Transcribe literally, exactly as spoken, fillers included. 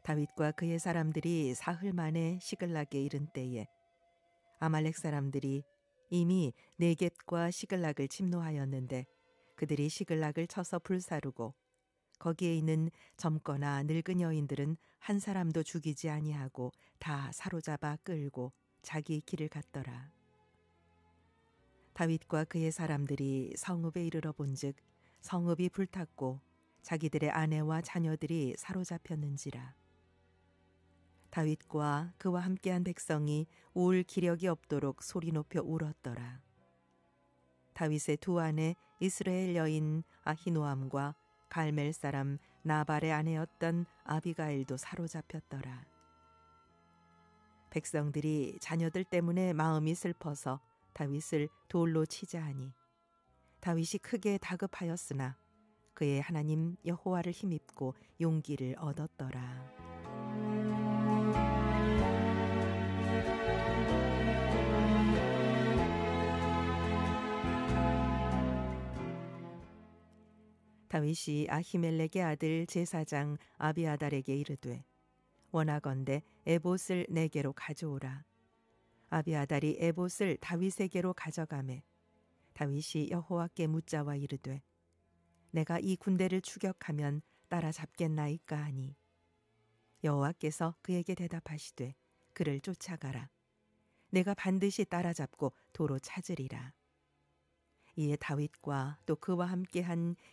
다윗과 그의 사람들이 사흘 만에 시글락에 이른 때에 아말렉 사람들이 이미 네겝과 시글락을 침노하였는데 그들이 시글락을 쳐서 불사르고 거기에 있는 젊거나 늙은 여인들은 한 사람도 죽이지 아니하고 다 사로잡아 끌고 자기 길을 갔더라. 다윗과 그의 사람들이 성읍에 이르러 본즉 성읍이 불탔고 자기들의 아내와 자녀들이 사로잡혔는지라. 다윗과 그와 함께한 백성이 울 기력이 없도록 소리 높여 울었더라. 다윗의 두 아내 이스라엘 여인 아히노암과 갈멜 사람 나발의 아내였던 아비가일도 사로잡혔더라. 백성들이 자녀들 때문에 마음이 슬퍼서 다윗을 돌로 치자 하니 다윗이 크게 다급하였으나 그의 하나님 여호와를 힘입고 용기를 얻었더라. 다윗이 아히멜렉의 아들 제사장 아비아달에게 이르되 원하건대 에봇을 내게로 가져오라. 아비아달이 에봇을 다윗에게로 가져가매 다윗이 여호와께 묻자와 이르되 내가 이 군대를 추격하면 따라잡겠나이까 하니 여호와께서 그에게 대답하시되 그를 쫓아가라. 내가 반드시 따라잡고 도로 찾으리라. 이에 다윗과 또 그와 함께한